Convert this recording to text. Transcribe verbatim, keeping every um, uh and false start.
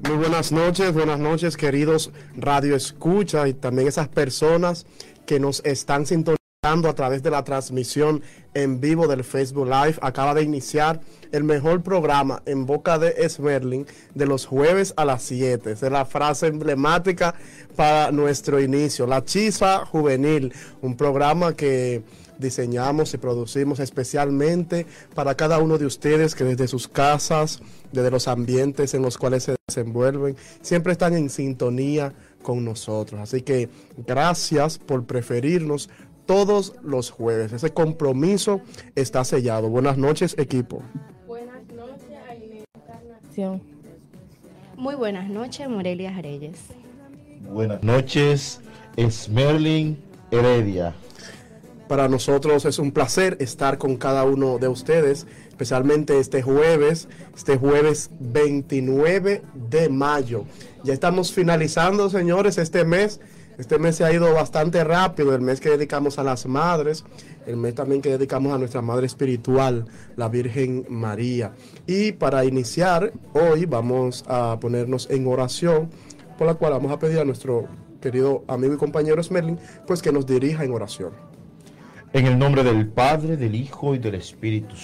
Muy buenas noches, buenas noches, queridos Radio Escucha y también esas personas que nos están sintonizando a través de la transmisión en vivo del Facebook Live. Acaba de iniciar el mejor programa en boca de Smerling de los jueves a las siete. Esa es la frase emblemática para nuestro inicio. La Chispa Juvenil, un programa que diseñamos y producimos especialmente para cada uno de ustedes que desde sus casas, desde los ambientes en los cuales se desenvuelven, siempre están en sintonía con nosotros. Así que gracias por preferirnos todos los jueves. Ese compromiso está sellado. Buenas noches, equipo. Buenas noches, Aline Encarnación. Muy buenas noches, Morelia Reyes. Buenas noches, Smerling Heredia. Para nosotros es un placer estar con cada uno de ustedes, especialmente este jueves, este jueves veintinueve de mayo. Ya estamos finalizando, señores, este mes. Este mes se ha ido bastante rápido, el mes que dedicamos a las madres, el mes también que dedicamos a nuestra madre espiritual, la Virgen María. Y para iniciar, hoy vamos a ponernos en oración, por la cual vamos a pedir a nuestro querido amigo y compañero Smerling, pues que nos dirija en oración. En el nombre del Padre, del Hijo y del Espíritu